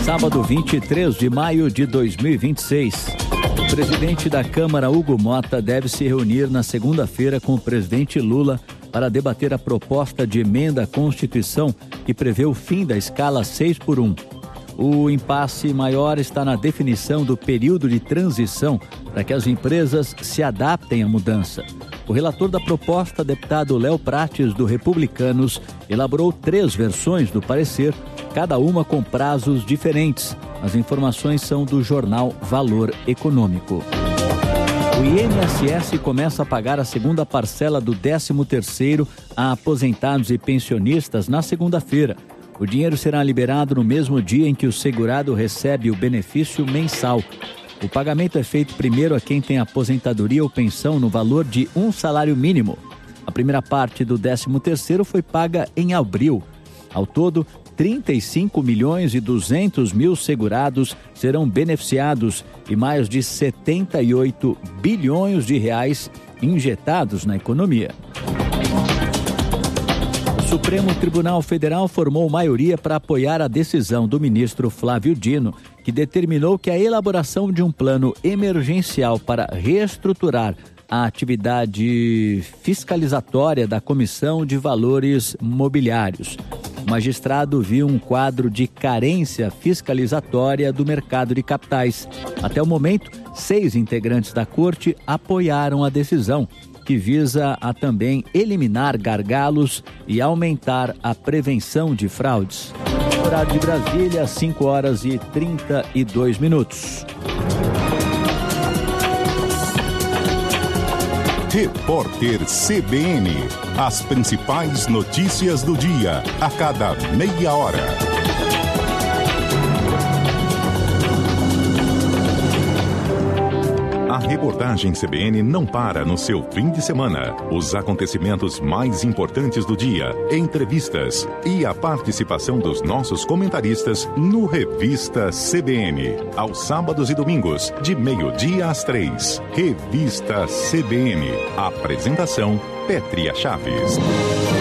Sábado, 23 de maio de 2026. O presidente da Câmara, Hugo Mota, deve se reunir na segunda-feira com o presidente Lula para debater a proposta de emenda à Constituição que prevê o fim da escala 6x1. O impasse maior está na definição do período de transição para que as empresas se adaptem à mudança. O relator da proposta, deputado Léo Prates, do Republicanos, elaborou 3 versões do parecer, cada uma com prazos diferentes. As informações são do jornal Valor Econômico. O INSS começa a pagar a segunda parcela do 13º a aposentados e pensionistas na segunda-feira. O dinheiro será liberado no mesmo dia em que o segurado recebe o benefício mensal. O pagamento é feito primeiro a quem tem aposentadoria ou pensão no valor de um salário mínimo. A primeira parte do 13º foi paga em abril. Ao todo, 35.200.000 segurados serão beneficiados e mais de 78 bilhões de reais injetados na economia. O Supremo Tribunal Federal formou maioria para apoiar a decisão do ministro Flávio Dino, que determinou que a elaboração de um plano emergencial para reestruturar a atividade fiscalizatória da Comissão de Valores Mobiliários. O magistrado viu um quadro de carência fiscalizatória do mercado de capitais. Até o momento, 6 integrantes da corte apoiaram a decisão, que visa a também eliminar gargalos e aumentar a prevenção de fraudes. Horário de Brasília, 5h32. Repórter CBN. As principais notícias do dia, a cada meia hora. A reportagem CBN não para no seu fim de semana. Os acontecimentos mais importantes do dia, entrevistas e a participação dos nossos comentaristas no Revista CBN. Aos sábados e domingos, de 12h às 3h. Revista CBN. Apresentação: Pétria Chaves.